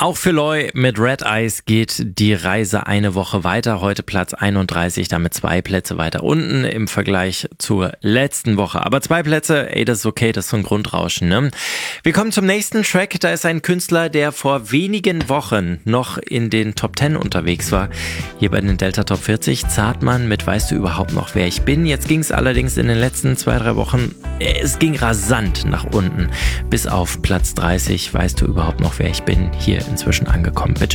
Auch für Loy mit Red Eyes geht die Reise eine Woche weiter. Heute Platz 31, damit 2 Plätze weiter unten im Vergleich zur letzten Woche. Aber 2 Plätze, das ist okay, das ist so ein Grundrauschen, ne? Wir kommen zum nächsten Track. Da ist ein Künstler, der vor wenigen Wochen noch in den Top 10 unterwegs war. Hier bei den Delta Top 40. Zartmann mit Weißt du überhaupt noch, wer ich bin? Jetzt ging es allerdings in den letzten 2-3 Wochen, es ging rasant nach unten. Bis auf Platz 30. Weißt du überhaupt noch, wer ich bin? Hier inzwischen angekommen. Bitte.